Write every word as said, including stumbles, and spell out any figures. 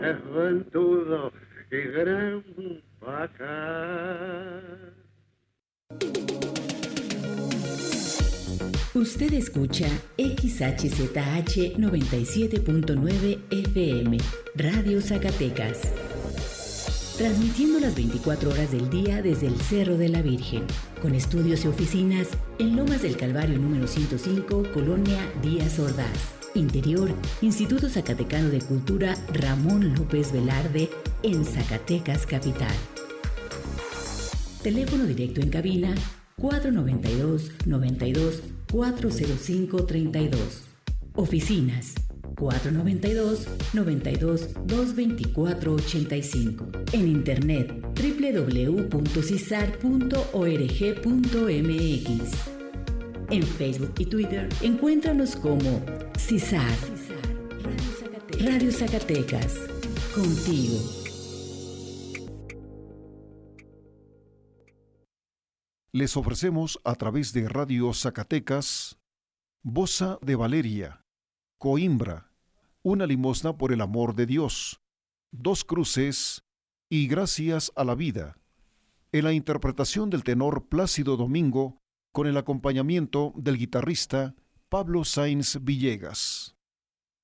es ventudo y gran vaca. Usted escucha X H Z H noventa y siete punto nueve F M, Radio Zacatecas. Transmitiendo las veinticuatro horas del día desde el Cerro de la Virgen, con estudios y oficinas en Lomas del Calvario número ciento cinco, Colonia Díaz Ordaz. Interior, Instituto Zacatecano de Cultura Ramón López Velarde, en Zacatecas Capital. Teléfono directo en cabina cuatro noventa y dos, noventa y dos, cuatro cero cinco, treinta y dos. Oficinas cuatro noventa y dos, noventa y dos, doscientos veinticuatro, ochenta y cinco. En internet doble u doble u doble u punto cisar punto org punto m x. En Facebook y Twitter encuéntranos como CISAR, Radio Zacatecas. Radio Zacatecas, contigo. Les ofrecemos a través de Radio Zacatecas, Boza de Valeria, Coimbra, Una limosna por el amor de Dios, Dos cruces y Gracias a la vida, en la interpretación del tenor Plácido Domingo, con el acompañamiento del guitarrista Pablo Sáenz Villegas.